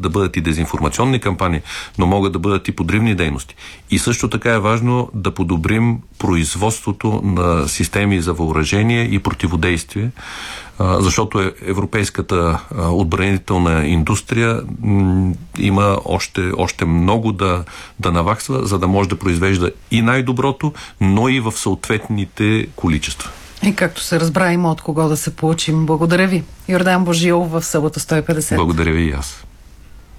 да бъдат и дезинформационни кампании, но могат да бъдат и подривни дейности. И също така е важно да подобрим производството на системи за въоръжение и противодействие, защото европейската отбранителна индустрия има още много да наваксва, за да може да произвежда и най-доброто, но и в съответните количества. И както се разбра, има от кого да се получим. Благодаря ви. Йордан Божилов в Събота 150. Благодаря ви и аз.